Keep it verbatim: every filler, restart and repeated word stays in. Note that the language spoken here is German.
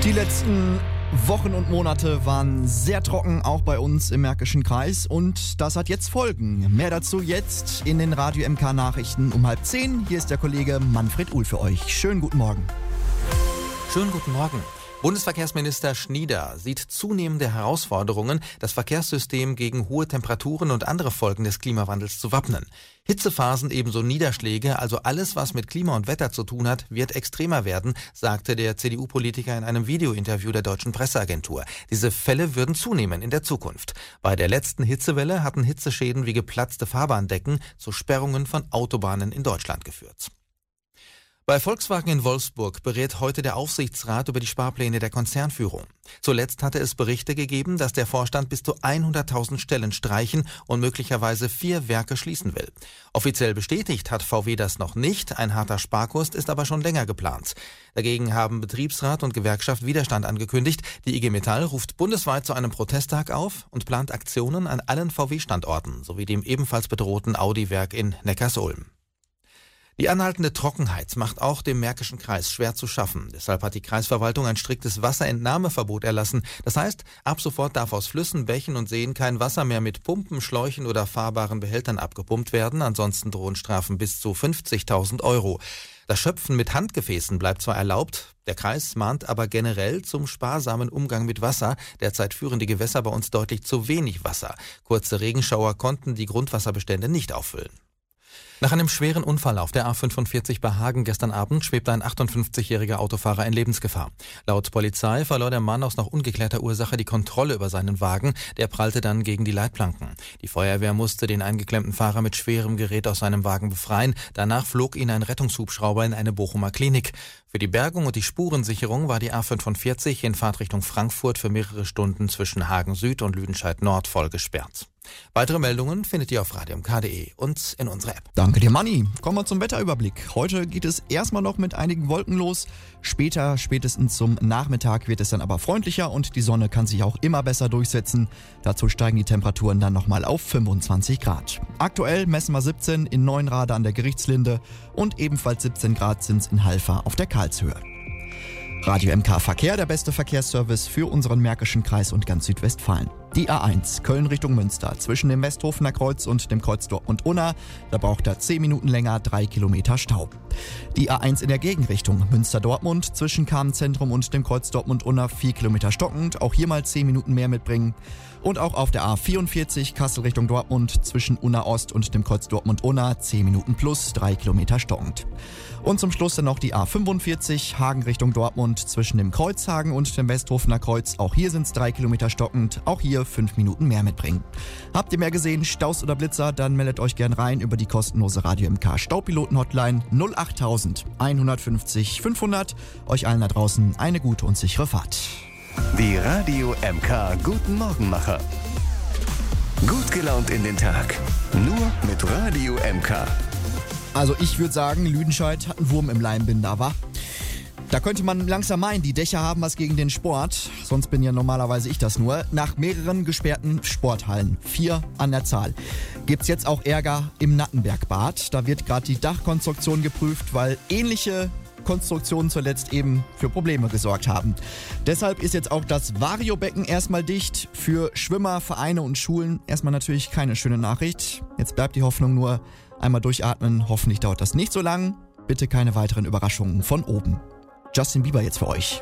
Die letzten Wochen und Monate waren sehr trocken, auch bei uns im Märkischen Kreis. Und das hat jetzt Folgen. Mehr dazu jetzt in den Radio M K Nachrichten um halb zehn. Hier ist der Kollege Manfred Uhl für euch. Schönen guten Morgen. Schönen guten Morgen. Bundesverkehrsminister Schnieder sieht zunehmende Herausforderungen, das Verkehrssystem gegen hohe Temperaturen und andere Folgen des Klimawandels zu wappnen. Hitzephasen ebenso Niederschläge, also alles, was mit Klima und Wetter zu tun hat, wird extremer werden, sagte der C D U-Politiker in einem Videointerview der Deutschen Presseagentur. Diese Fälle würden zunehmen in der Zukunft. Bei der letzten Hitzewelle hatten Hitzeschäden wie geplatzte Fahrbahndecken zu Sperrungen von Autobahnen in Deutschland geführt. Bei Volkswagen in Wolfsburg berät heute der Aufsichtsrat über die Sparpläne der Konzernführung. Zuletzt hatte es Berichte gegeben, dass der Vorstand bis zu hunderttausend Stellen streichen und möglicherweise vier Werke schließen will. Offiziell bestätigt hat V W das noch nicht, ein harter Sparkurs ist aber schon länger geplant. Dagegen haben Betriebsrat und Gewerkschaft Widerstand angekündigt. Die I G Metall ruft bundesweit zu einem Protesttag auf und plant Aktionen an allen V W-Standorten, sowie dem ebenfalls bedrohten Audi-Werk in Neckarsulm. Die anhaltende Trockenheit macht auch dem Märkischen Kreis schwer zu schaffen. Deshalb hat die Kreisverwaltung ein striktes Wasserentnahmeverbot erlassen. Das heißt, ab sofort darf aus Flüssen, Bächen und Seen kein Wasser mehr mit Pumpen, Schläuchen oder fahrbaren Behältern abgepumpt werden. Ansonsten drohen Strafen bis zu fünfzigtausend Euro. Das Schöpfen mit Handgefäßen bleibt zwar erlaubt, der Kreis mahnt aber generell zum sparsamen Umgang mit Wasser. Derzeit führen die Gewässer bei uns deutlich zu wenig Wasser. Kurze Regenschauer konnten die Grundwasserbestände nicht auffüllen. Nach einem schweren Unfall auf der A fünfundvierzig bei Hagen gestern Abend schwebt ein achtundfünfzigjähriger Autofahrer in Lebensgefahr. Laut Polizei verlor der Mann aus noch ungeklärter Ursache die Kontrolle über seinen Wagen. Der prallte dann gegen die Leitplanken. Die Feuerwehr musste den eingeklemmten Fahrer mit schwerem Gerät aus seinem Wagen befreien. Danach flog ihn ein Rettungshubschrauber in eine Bochumer Klinik. Für die Bergung und die Spurensicherung war die A fünfundvierzig in Fahrtrichtung Frankfurt für mehrere Stunden zwischen Hagen Süd und Lüdenscheid Nord voll gesperrt. Weitere Meldungen findet ihr auf radio m k punkt d e und in unserer App. Danke dir, Manni. Kommen wir zum Wetterüberblick. Heute geht es erstmal noch mit einigen Wolken los. Später, spätestens zum Nachmittag, wird es dann aber freundlicher und die Sonne kann sich auch immer besser durchsetzen. Dazu steigen die Temperaturen dann nochmal auf fünfundzwanzig Grad. Aktuell messen wir siebzehn in Neuenrade an der Gerichtslinde und ebenfalls siebzehn Grad sind es in Halver auf der Karlshöhe. Radio M K Verkehr, der beste Verkehrsservice für unseren Märkischen Kreis und ganz Südwestfalen. Die A eins, Köln Richtung Münster, zwischen dem Westhofener Kreuz und dem Kreuz Dortmund-Unna, da braucht er zehn Minuten länger, drei Kilometer Stau. Die A eins in der Gegenrichtung, Münster-Dortmund, zwischen Kamenszentrum und dem Kreuz Dortmund-Unna, vier Kilometer stockend, auch hier mal zehn Minuten mehr mitbringen. Und auch auf der A vierundvierzig, Kassel Richtung Dortmund, zwischen Unna Ost und dem Kreuz Dortmund-Unna, zehn Minuten plus, drei Kilometer stockend. Und zum Schluss dann noch die A fünfundvierzig, Hagen Richtung Dortmund, zwischen dem Kreuzhagen und dem Westhofener Kreuz. Auch hier sind es drei Kilometer stockend, auch hier fünf Minuten mehr mitbringen. Habt ihr mehr gesehen, Staus oder Blitzer, dann meldet euch gern rein über die kostenlose Radio M K Staupiloten-Hotline null acht hundertfünfzig fünfhundert. Euch allen da draußen eine gute und sichere Fahrt. Die Radio M K Guten Morgenmacher. Gut gelaunt in den Tag. Nur mit Radio M K. Also ich würde sagen, Lüdenscheid hat einen Wurm im Leimbinder, wa? Da könnte man langsam meinen, die Dächer haben was gegen den Sport. Sonst bin ja normalerweise ich das nur. Nach mehreren gesperrten Sporthallen, vier an der Zahl, gibt's jetzt auch Ärger im Nattenbergbad. Da wird gerade die Dachkonstruktion geprüft, weil ähnliche Konstruktionen zuletzt eben für Probleme gesorgt haben. Deshalb ist jetzt auch das Variobecken erstmal dicht. Für Schwimmer, Vereine und Schulen erstmal natürlich keine schöne Nachricht. Jetzt bleibt die Hoffnung nur, einmal durchatmen. Hoffentlich dauert das nicht so lang. Bitte keine weiteren Überraschungen von oben. Justin Bieber jetzt für euch.